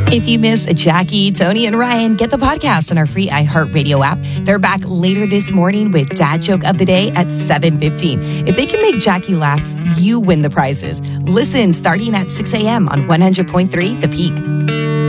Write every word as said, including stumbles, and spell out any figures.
If you miss Jackie, Tony, and Ryan, get the podcast on our free iHeartRadio app. They're back later this morning with Dad Joke of the Day at seven fifteen. If they can make Jackie laugh, you win the prizes. Listen starting at six a.m. on one hundred point three The Peak.